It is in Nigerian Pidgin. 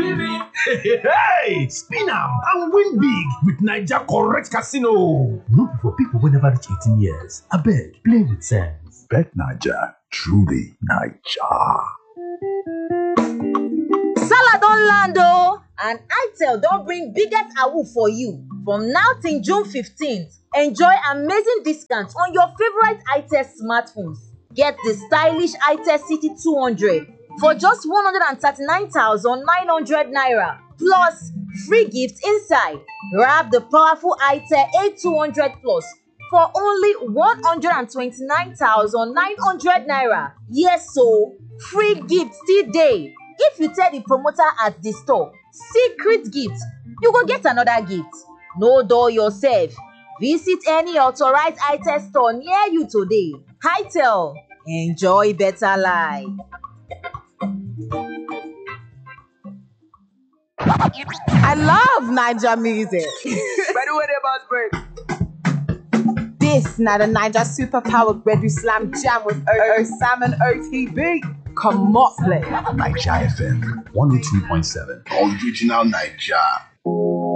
Hey, spin am and win big with Naija Correct Casino. No be for people wey never reach 18 years. Abeg, play with sense. Bet Naija, truly Naija. Sallah don land o, and Itel don bring biggest awoof for you. From now till June 15th, enjoy amazing discounts on your favorite Itel smartphones. Get the stylish Itel City 200 for just 139,900 naira plus free gift inside. Grab the powerful Itel A200 Plus for only 129,900 naira. Yes, so free gift still dey. If you tell the promoter at the store, secret gift, you go get another gift. No dull yourself. Visit any authorized Itel store near you today. Itel, enjoy better life. I love Naija music. Ready with it, boss break. This na the Naija Superpower Gbedu Slam Jam with Sam and OTB. Come on, play. Naija FM 102.7. Original Naija.